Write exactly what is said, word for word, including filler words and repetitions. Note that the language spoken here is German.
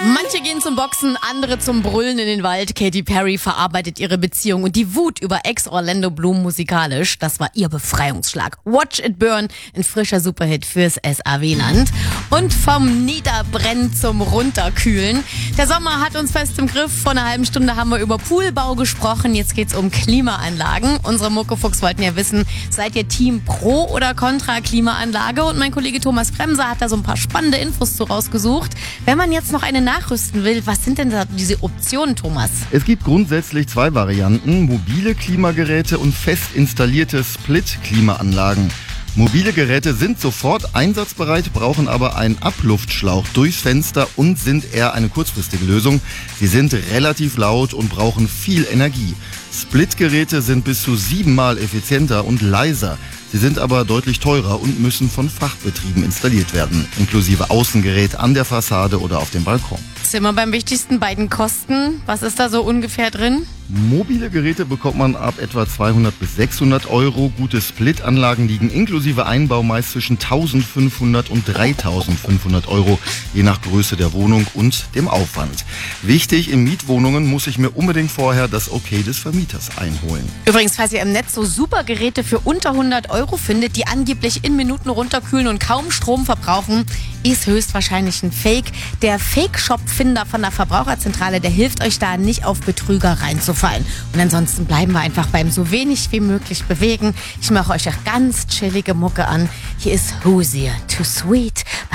Manche gehen zum Boxen, andere zum Brüllen in den Wald. Katy Perry verarbeitet ihre Beziehung und die Wut über Ex-Orlando Bloom musikalisch. Das war ihr Befreiungsschlag. Watch It Burn, ein frischer Superhit fürs S A W-Land. Und vom Niederbrennen zum Runterkühlen. Der Sommer hat uns fest im Griff. Vor einer halben Stunde haben wir über Poolbau gesprochen. Jetzt geht's um Klimaanlagen. Unsere Muckefuchs wollten ja wissen, seid ihr Team Pro oder Contra Klimaanlage? Und mein Kollege Thomas Bremser hat da so ein paar spannende Infos zu rausgesucht. Wenn man jetzt noch eine nachrüsten will, was sind denn da diese Optionen, Thomas? Es gibt grundsätzlich zwei Varianten: mobile Klimageräte und fest installierte Split-Klimaanlagen. Mobile Geräte sind sofort einsatzbereit, brauchen aber einen Abluftschlauch durchs Fenster und sind eher eine kurzfristige Lösung. Sie sind relativ laut und brauchen viel Energie. Split-Geräte sind bis zu siebenmal effizienter und leiser. Sie sind aber deutlich teurer und müssen von Fachbetrieben installiert werden, inklusive Außengerät an der Fassade oder auf dem Balkon. Sind wir beim wichtigsten bei den Kosten. Was ist da so ungefähr drin? Mobile Geräte bekommt man ab etwa zweihundert bis sechshundert Euro. Gute Split-Anlagen liegen inklusive Einbau meist zwischen eintausendfünfhundert und dreitausendfünfhundert Euro, je nach Größe der Wohnung und dem Aufwand. Wichtig, in Mietwohnungen muss ich mir unbedingt vorher das Okay des Vermieters einholen. Übrigens, falls ihr im Netz so super Geräte für unter hundert Euro findet, die angeblich in Minuten runterkühlen und kaum Strom verbrauchen, ist höchstwahrscheinlich ein Fake. Der Fake-Shop-Finder von der Verbraucherzentrale, der hilft euch da nicht auf Betrüger reinzufallen. Und ansonsten bleiben wir einfach beim so wenig wie möglich bewegen. Ich mache euch auch ganz chillige Mucke an. Hier ist Hozier, Too Sweet